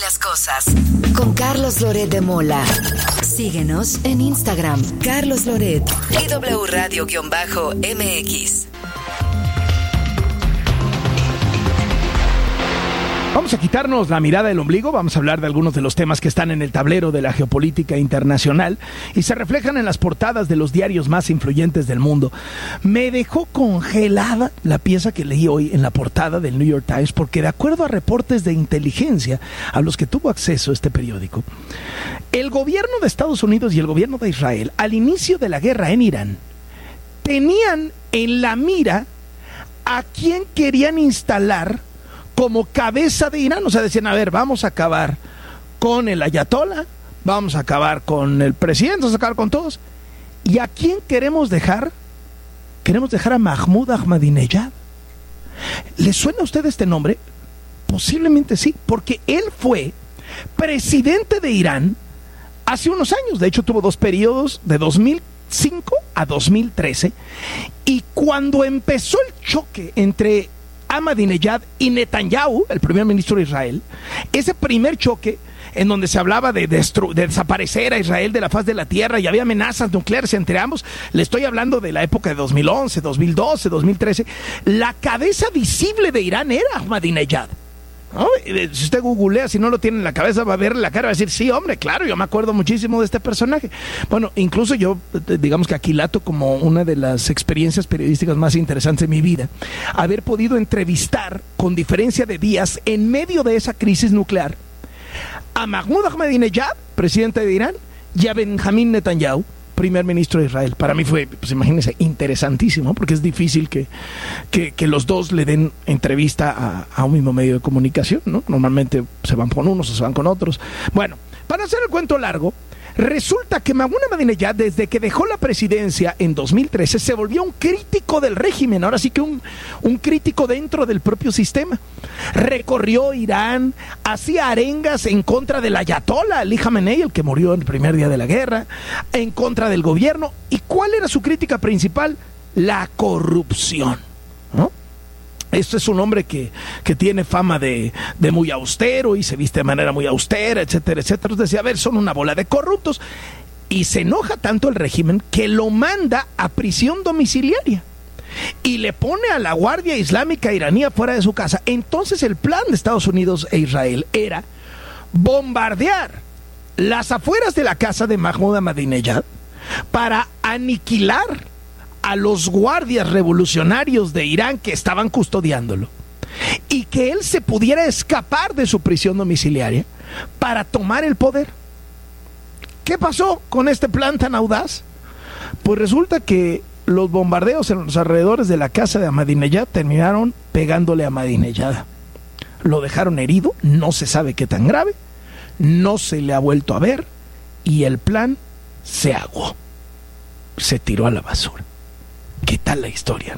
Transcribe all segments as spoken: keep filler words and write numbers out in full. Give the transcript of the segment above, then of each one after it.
las cosas. Con Carlos Loret de Mola. Síguenos en Instagram, Carlos Loret y W Radio-M X. Vamos a quitarnos la mirada del ombligo, vamos a hablar de algunos de los temas que están en el tablero de la geopolítica internacional y se reflejan en las portadas de los diarios más influyentes del mundo. Me dejó congelada la pieza que leí hoy en la portada del New York Times porque, de acuerdo a reportes de inteligencia a los que tuvo acceso este periódico, el gobierno de Estados Unidos y el gobierno de Israel, al inicio de la guerra en Irán, tenían en la mira a quién querían instalar como cabeza de Irán. O sea, decían, a ver, vamos a acabar con el ayatollah, vamos a acabar con el presidente, vamos a acabar con todos. ¿Y a quién queremos dejar? Queremos dejar a Mahmoud Ahmadinejad. ¿Les suena a usted este nombre? Posiblemente sí, porque él fue presidente de Irán hace unos años. De hecho, tuvo dos periodos, de dos mil cinco a dos mil trece. Y cuando empezó el choque entre Ahmadinejad y Netanyahu, el primer ministro de Israel, ese primer choque en donde se hablaba de, destru- de desaparecer a Israel de la faz de la tierra y había amenazas nucleares entre ambos, le estoy hablando de la época de dos mil once, dos mil doce, dos mil trece, la cabeza visible de Irán era Ahmadinejad, ¿no? Si usted googlea, si no lo tiene en la cabeza, va a ver la cara y va a decir, sí, hombre, claro, yo me acuerdo muchísimo de este personaje. Bueno, incluso yo, digamos que aquilato como una de las experiencias periodísticas más interesantes de mi vida, haber podido entrevistar, con diferencia de días, en medio de esa crisis nuclear, a Mahmoud Ahmadinejad, presidente de Irán, y a Benjamín Netanyahu, primer ministro de Israel. Para mí fue, pues imagínense, interesantísimo, porque es difícil que, que, que los dos le den entrevista a, a un mismo medio de comunicación, ¿no? Normalmente se van con unos o se van con otros. Bueno, para hacer el cuento largo, resulta que Mahmoud Ahmadinejad, desde que dejó la presidencia en dos mil trece, se volvió un crítico del régimen, ahora sí que un, un crítico dentro del propio sistema. Recorrió Irán, hacía arengas en contra del ayatollah Ali Khamenei, el que murió el primer día de la guerra, en contra del gobierno. ¿Y cuál era su crítica principal? La corrupción, ¿no? Este es un hombre que, que tiene fama de, de muy austero y se viste de manera muy austera, etcétera, etcétera. Entonces decía, a ver, son una bola de corruptos. Y se enoja tanto el régimen que lo manda a prisión domiciliaria y le pone a la Guardia Islámica iraní fuera de su casa. Entonces el plan de Estados Unidos e Israel era bombardear las afueras de la casa de Mahmoud Ahmadinejad para aniquilar a los guardias revolucionarios de Irán que estaban custodiándolo y que él se pudiera escapar de su prisión domiciliaria para tomar el poder. ¿Qué pasó con este plan tan audaz? Pues resulta que los bombardeos en los alrededores de la casa de Ahmadinejad terminaron pegándole a Ahmadinejad. Lo dejaron herido, no se sabe qué tan grave, no se le ha vuelto a ver y el plan se aguó, se tiró a la basura. ¿Qué tal la historia?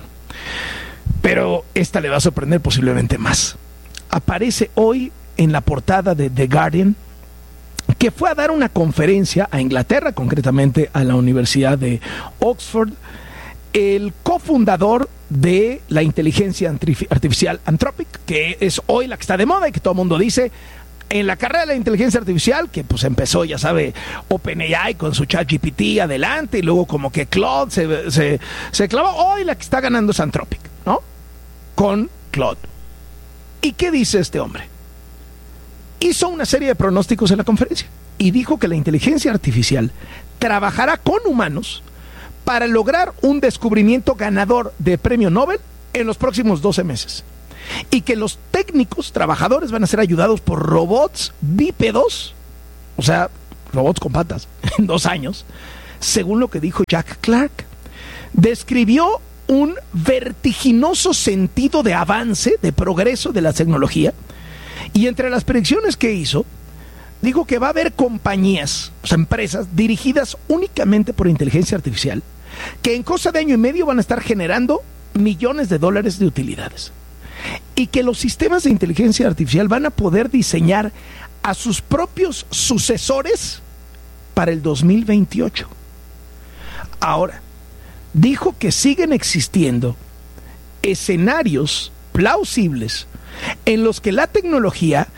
Pero esta le va a sorprender posiblemente más. Aparece hoy en la portada de The Guardian que fue a dar una conferencia a Inglaterra, concretamente a la Universidad de Oxford, el cofundador de la inteligencia artificial Anthropic, que es hoy la que está de moda y que todo el mundo dice, en la carrera de la inteligencia artificial, que pues empezó, ya sabe, OpenAI con su ChatGPT adelante, y luego como que Claude se, se, se clavó, hoy la que está ganando es Anthropic, ¿no? Con Claude. ¿Y qué dice este hombre? Hizo una serie de pronósticos en la conferencia y dijo que la inteligencia artificial trabajará con humanos para lograr un descubrimiento ganador de premio Nobel en los próximos doce meses. Y que los técnicos, trabajadores, van a ser ayudados por robots bípedos, o sea, robots con patas, en dos años, según lo que dijo Jack Clark. Describió un vertiginoso sentido de avance, de progreso de la tecnología, y entre las predicciones que hizo, dijo que va a haber compañías, o sea, empresas dirigidas únicamente por inteligencia artificial, que en cosa de año y medio van a estar generando millones de dólares de utilidades. Y que los sistemas de inteligencia artificial van a poder diseñar a sus propios sucesores para el dos mil veintiocho. Ahora, dijo que siguen existiendo escenarios plausibles en los que la tecnología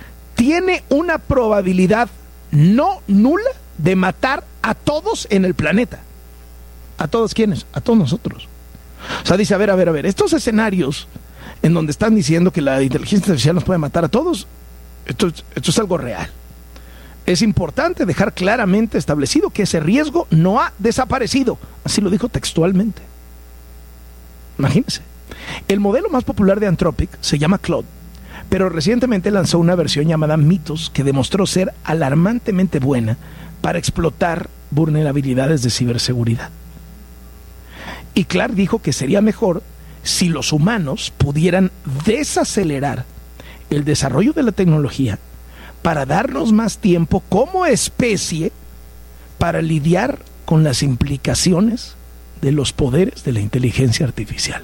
tiene una probabilidad no nula de matar a todos en el planeta. ¿A todos quiénes? A todos nosotros. O sea, dice, a ver, a ver, a ver, estos escenarios en donde están diciendo que la inteligencia artificial nos puede matar a todos, esto, esto es algo real. Es importante dejar claramente establecido que ese riesgo no ha desaparecido. Así lo dijo textualmente. Imagínense. El modelo más popular de Anthropic se llama Claude, pero recientemente lanzó una versión llamada Mythos que demostró ser alarmantemente buena para explotar vulnerabilidades de ciberseguridad. Y Clark dijo que sería mejor si los humanos pudieran desacelerar el desarrollo de la tecnología para darnos más tiempo como especie para lidiar con las implicaciones de los poderes de la inteligencia artificial.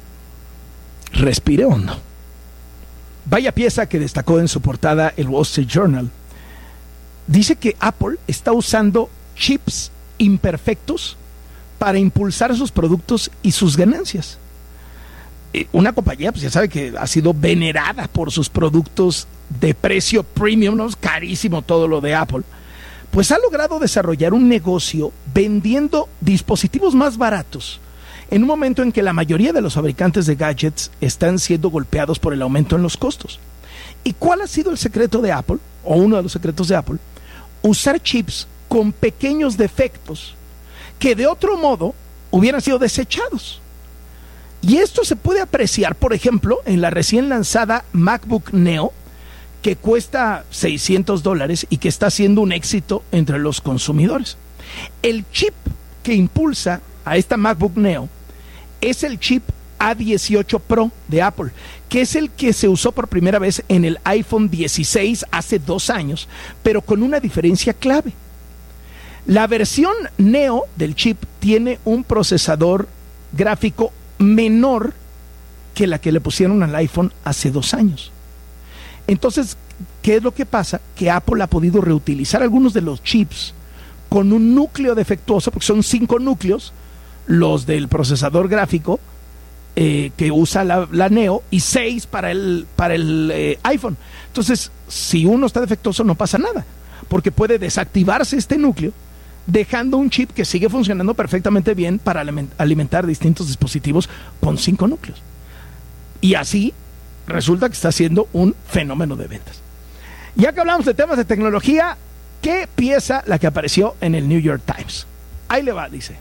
Respire hondo. Vaya pieza que destacó en su portada el Wall Street Journal. Dice que Apple está usando chips imperfectos para impulsar sus productos y sus ganancias. Una compañía, pues ya sabe que ha sido venerada por sus productos de precio premium, ¿no? Es carísimo todo lo de Apple. Pues ha logrado desarrollar un negocio vendiendo dispositivos más baratos en un momento en que la mayoría de los fabricantes de gadgets están siendo golpeados por el aumento en los costos. ¿Y cuál ha sido el secreto de Apple? O uno de los secretos de Apple. Usar chips con pequeños defectos que de otro modo hubieran sido desechados. Y esto se puede apreciar, por ejemplo, en la recién lanzada MacBook Neo, que cuesta seiscientos dólares y que está siendo un éxito entre los consumidores. El chip que impulsa a esta MacBook Neo es el chip A dieciocho Pro de Apple, que es el que se usó por primera vez en el iPhone dieciséis hace dos años, pero con una diferencia clave. La versión Neo del chip tiene un procesador gráfico menor que la que le pusieron al iPhone hace dos años. Entonces, ¿qué es lo que pasa? Que Apple ha podido reutilizar algunos de los chips con un núcleo defectuoso, porque son cinco núcleos, los del procesador gráfico eh, que usa la, la Neo, y seis para el, para el eh, iPhone. Entonces, si uno está defectuoso, no pasa nada, porque puede desactivarse este núcleo, dejando un chip que sigue funcionando perfectamente bien para alimentar distintos dispositivos con cinco núcleos. Y así resulta que está siendo un fenómeno de ventas. Ya que hablamos de temas de tecnología, ¿qué pieza la que apareció en el New York Times? Ahí le va, dice.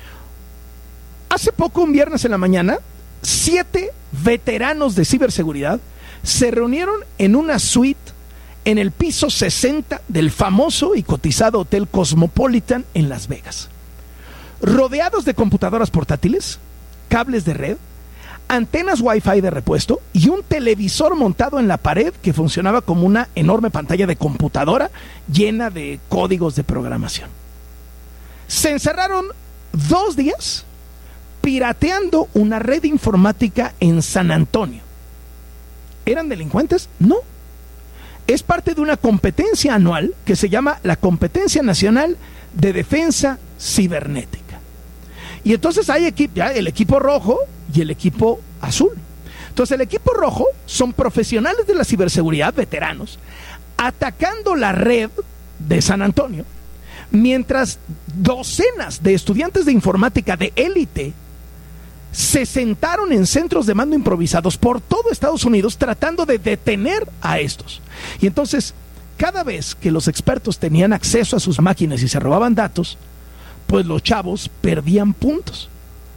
Hace poco, un viernes en la mañana, siete veteranos de ciberseguridad se reunieron en una suite en el piso sesenta del famoso y cotizado Hotel Cosmopolitan en Las Vegas. Rodeados de computadoras portátiles, cables de red, antenas Wi-Fi de repuesto y un televisor montado en la pared que funcionaba como una enorme pantalla de computadora llena de códigos de programación. Se encerraron dos días pirateando una red informática en San Antonio. ¿Eran delincuentes? No. Es parte de una competencia anual que se llama la Competencia Nacional de Defensa Cibernética. Y entonces hay equipo, ya el equipo rojo y el equipo azul. Entonces el equipo rojo son profesionales de la ciberseguridad, veteranos, atacando la red de San Antonio, mientras docenas de estudiantes de informática de élite se sentaron en centros de mando improvisados por todo Estados Unidos tratando de detener a estos. Y entonces, cada vez que los expertos tenían acceso a sus máquinas y se robaban datos, pues los chavos perdían puntos.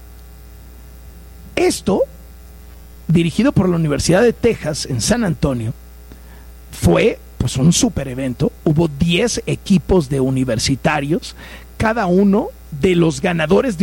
Esto, dirigido por la Universidad de Texas en San Antonio, fue pues un super evento. Hubo diez equipos de universitarios, cada uno de los ganadores de